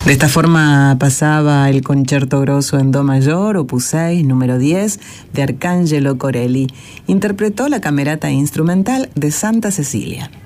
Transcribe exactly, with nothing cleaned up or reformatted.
De esta forma pasaba el Concerto Grosso en Do mayor, opus seis, número diez, de Arcangelo Corelli. Interpretó la Camerata Instrumental de Santa Cecilia.